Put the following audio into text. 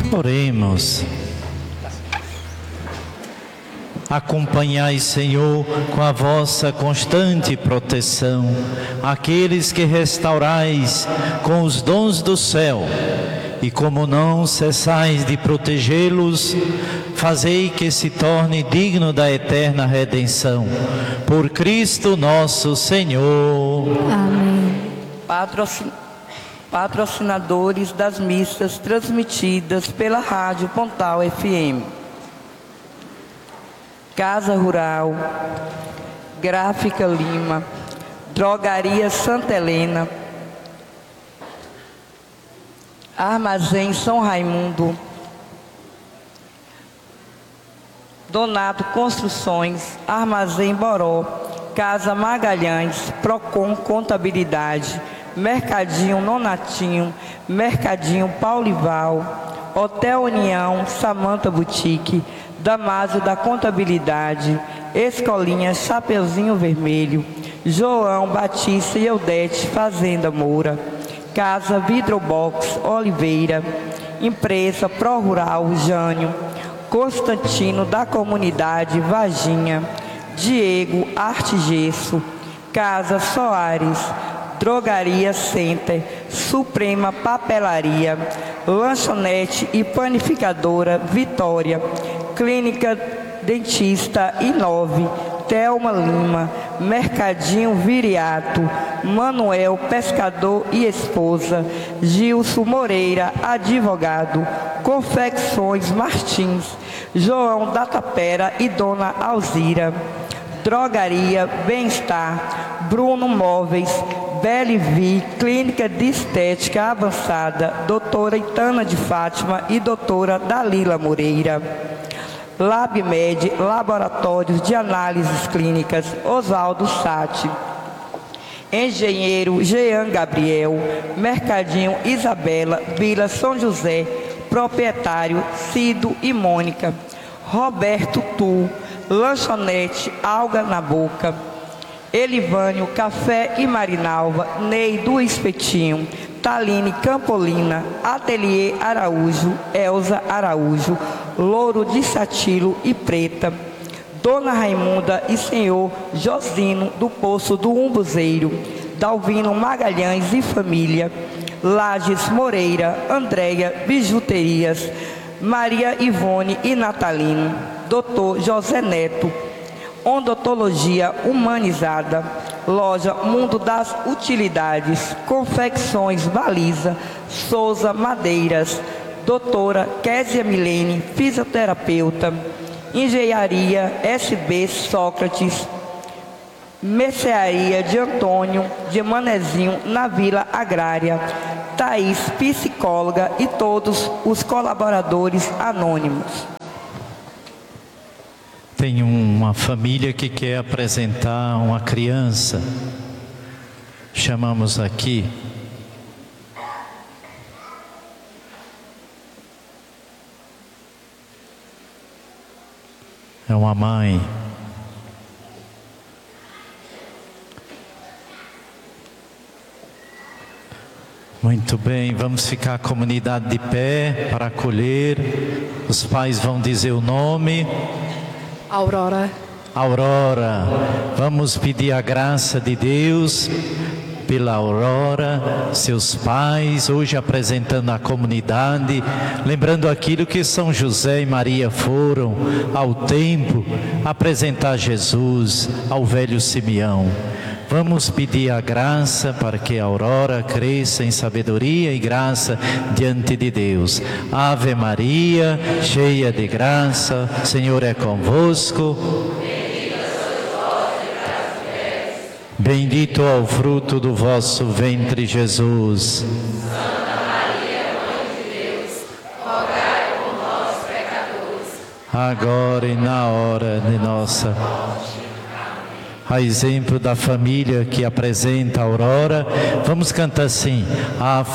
Oremos. Acompanhai, Senhor, com a vossa constante proteção, aqueles que restaurais com os dons do céu, e como não cessais de protegê-los, fazei que se torne digno da eterna redenção. Por Cristo nosso Senhor. Amém. Patrocinadores das missas transmitidas pela Rádio Pontal FM: Casa Rural, Gráfica Lima, Drogaria Santa Helena, Armazém São Raimundo, Donato Construções, Armazém Boró, Casa Magalhães, Procon Contabilidade, Mercadinho Nonatinho, Mercadinho Paulival, Hotel União, Samanta Boutique, Damásio da Contabilidade, Escolinha Chapeuzinho Vermelho, João Batista e Eudete Fazenda Moura, Casa Vidrobox Oliveira, Empresa Pro Rural Jânio, Constantino da Comunidade Varginha, Diego Arte Gesso, Casa Soares, Drogaria Center, Suprema Papelaria, Lanchonete e Panificadora Vitória, Clínica Dentista Inove, Thelma Lima, Mercadinho Viriato, Manuel Pescador e Esposa, Gilson Moreira, advogado, Confecções Martins, João da Tapera e Dona Alzira, Drogaria Bem-Estar, Bruno Móveis, Belivi, Clínica de Estética Avançada, Doutora Itana de Fátima e Doutora Dalila Moreira, LabMed, Laboratórios de Análises Clínicas, Oswaldo Sati, Engenheiro Jean Gabriel, Mercadinho Isabela, Vila São José, Proprietário Cido e Mônica, Roberto Tu, Lanchonete Alga na Boca, Elivânio Café e Marinalva, Ney do Espetinho, Taline Campolina, Ateliê Araújo, Elza Araújo, Louro de Satilo e Preta, Dona Raimunda e Senhor Josino do Poço do Umbuzeiro, Dalvino Magalhães e Família, Lages Moreira, Andréia Bijuterias, Maria Ivone e Natalino, Dr. José Neto, Odontologia Humanizada, Loja Mundo das Utilidades, Confecções Baliza, Souza Madeiras, Doutora Késia Milene, fisioterapeuta, Engenharia SB Sócrates, Mercearia de Antônio de Manezinho na Vila Agrária, Thaís psicóloga e todos os colaboradores anônimos. Tem uma família que quer apresentar uma criança. Chamamos aqui. É uma mãe. Muito bem, vamos ficar a comunidade de pé para acolher. Os pais vão dizer o nome. Aurora. Aurora, vamos pedir a graça de Deus pela Aurora, seus pais, hoje apresentando a comunidade, lembrando aquilo que São José e Maria foram ao templo apresentar Jesus ao velho Simeão. Vamos pedir a graça para que a Aurora cresça em sabedoria e graça diante de Deus. Ave Maria, cheia de graça, Senhor é convosco. Bendito é o fruto do vosso ventre, Jesus. Santa Maria, Mãe de Deus, rogai por nós, pecadores, agora e na hora de nossa morte. A exemplo da família que apresenta a Aurora, vamos cantar assim: a